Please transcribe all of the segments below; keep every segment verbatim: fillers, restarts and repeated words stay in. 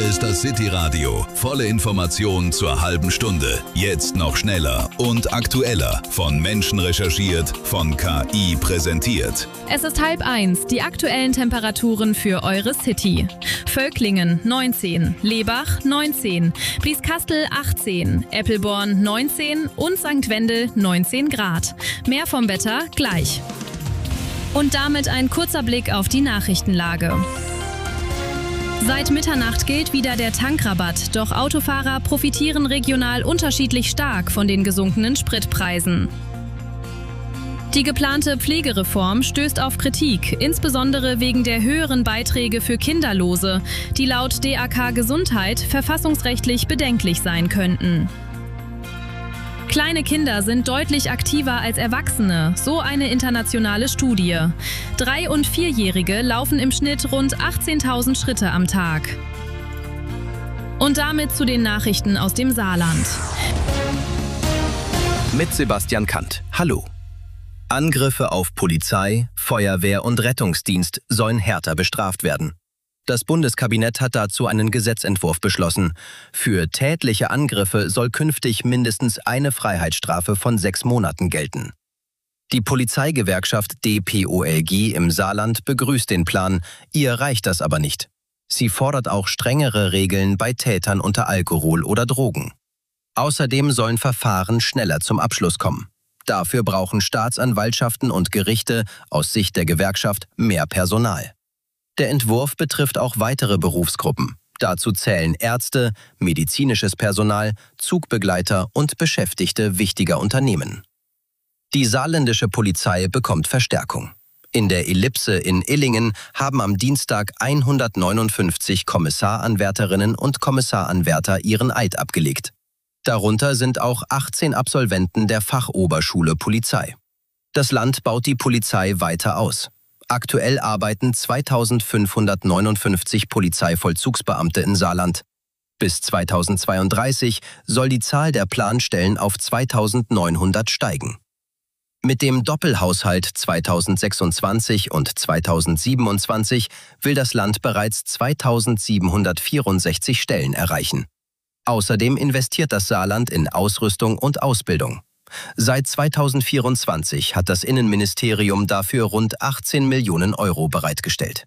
ist das City Radio. Volle Informationen zur halben Stunde. Jetzt noch schneller und aktueller. Von Menschen recherchiert, von K I präsentiert. Es ist halb eins. Die aktuellen Temperaturen für eure City. Völklingen neunzehn, Lebach neunzehn, Blieskastel achtzehn, Eppelborn neunzehn und Sankt Wendel neunzehn Grad. Mehr vom Wetter gleich. Und damit ein kurzer Blick auf die Nachrichtenlage. Seit Mitternacht gilt wieder der Tankrabatt, doch Autofahrer profitieren regional unterschiedlich stark von den gesunkenen Spritpreisen. Die geplante Pflegereform stößt auf Kritik, insbesondere wegen der höheren Beiträge für Kinderlose, die laut D A K Gesundheit verfassungsrechtlich bedenklich sein könnten. Kleine Kinder sind deutlich aktiver als Erwachsene, so eine internationale Studie. Drei- und Vierjährige laufen im Schnitt rund achtzehntausend Schritte am Tag. Und damit zu den Nachrichten aus dem Saarland. Mit Sebastian Kant. Hallo. Angriffe auf Polizei, Feuerwehr und Rettungsdienst sollen härter bestraft werden. Das Bundeskabinett hat dazu einen Gesetzentwurf beschlossen. Für tätliche Angriffe soll künftig mindestens eine Freiheitsstrafe von sechs Monaten gelten. Die Polizeigewerkschaft D P O L G im Saarland begrüßt den Plan, ihr reicht das aber nicht. Sie fordert auch strengere Regeln bei Tätern unter Alkohol oder Drogen. Außerdem sollen Verfahren schneller zum Abschluss kommen. Dafür brauchen Staatsanwaltschaften und Gerichte aus Sicht der Gewerkschaft mehr Personal. Der Entwurf betrifft auch weitere Berufsgruppen. Dazu zählen Ärzte, medizinisches Personal, Zugbegleiter und Beschäftigte wichtiger Unternehmen. Die saarländische Polizei bekommt Verstärkung. In der Ellipse in Illingen haben am Dienstag hundertneunundfünfzig Kommissaranwärterinnen und Kommissaranwärter ihren Eid abgelegt. Darunter sind auch achtzehn Absolventen der Fachoberschule Polizei. Das Land baut die Polizei weiter aus. Aktuell arbeiten zweitausendfünfhundertneunundfünfzig Polizeivollzugsbeamte in Saarland. Bis zweitausendzweiunddreißig soll die Zahl der Planstellen auf zweitausendneunhundert steigen. Mit dem Doppelhaushalt zweitausendsechsundzwanzig und zweitausendsiebenundzwanzig will das Land bereits zweitausendsiebenhundertvierundsechzig Stellen erreichen. Außerdem investiert das Saarland in Ausrüstung und Ausbildung. Seit zweitausendvierundzwanzig hat das Innenministerium dafür rund achtzehn Millionen Euro bereitgestellt.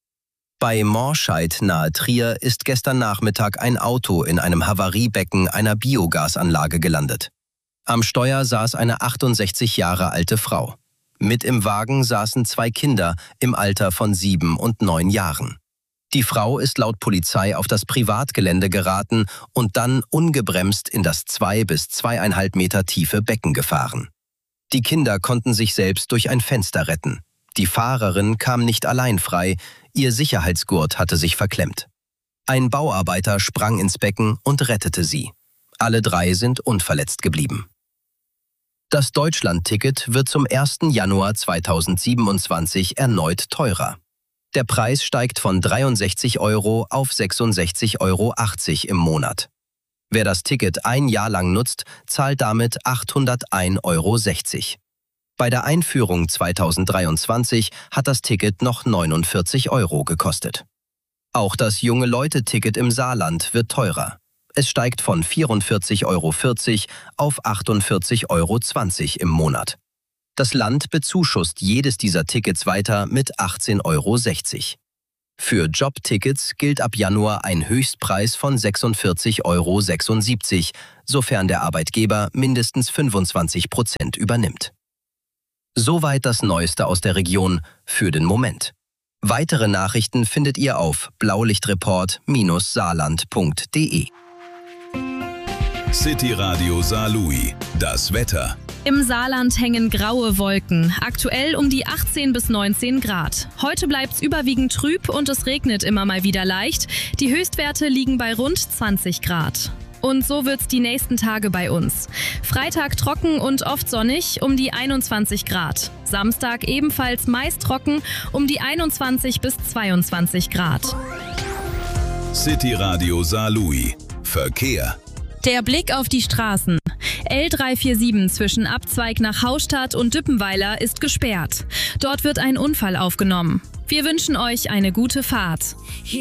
Bei Morscheid nahe Trier ist gestern Nachmittag ein Auto in einem Havariebecken einer Biogasanlage gelandet. Am Steuer saß eine achtundsechzig Jahre alte Frau. Mit im Wagen saßen zwei Kinder im Alter von sieben und neun Jahren. Die Frau ist laut Polizei auf das Privatgelände geraten und dann ungebremst in das zwei bis zweieinhalb Meter tiefe Becken gefahren. Die Kinder konnten sich selbst durch ein Fenster retten. Die Fahrerin kam nicht allein frei, ihr Sicherheitsgurt hatte sich verklemmt. Ein Bauarbeiter sprang ins Becken und rettete sie. Alle drei sind unverletzt geblieben. Das Deutschland-Ticket wird zum ersten Januar zweitausendsiebenundzwanzig erneut teurer. Der Preis steigt von dreiundsechzig Euro auf sechsundsechzig Euro achtzig im Monat. Wer das Ticket ein Jahr lang nutzt, zahlt damit achthundertein Euro sechzig. Bei der Einführung zweitausenddreiundzwanzig hat das Ticket noch neunundvierzig Euro gekostet. Auch das Junge-Leute-Ticket im Saarland wird teurer. Es steigt von vierundvierzig Euro vierzig auf achtundvierzig Euro zwanzig im Monat. Das Land bezuschusst jedes dieser Tickets weiter mit achtzehn Euro sechzig. Für Jobtickets gilt ab Januar ein Höchstpreis von sechsundvierzig Euro sechsundsiebzig, sofern der Arbeitgeber mindestens fünfundzwanzig Prozent übernimmt. Soweit das Neueste aus der Region für den Moment. Weitere Nachrichten findet ihr auf blaulichtreport Bindestrich saarland punkt de. City Radio Saarlouis. Das Wetter. Im Saarland hängen graue Wolken, aktuell um die achtzehn bis neunzehn Grad. Heute bleibt's überwiegend trüb und es regnet immer mal wieder leicht. Die Höchstwerte liegen bei rund zwanzig Grad. Und so wird's die nächsten Tage bei uns. Freitag trocken und oft sonnig, um die einundzwanzig Grad. Samstag ebenfalls meist trocken, um die einundzwanzig bis zweiundzwanzig Grad. City Radio Saarlouis. Verkehr. Der Blick auf die Straßen. L dreihundertsiebenundvierzig zwischen Abzweig nach Haustadt und Düppenweiler ist gesperrt. Dort wird ein Unfall aufgenommen. Wir wünschen euch eine gute Fahrt.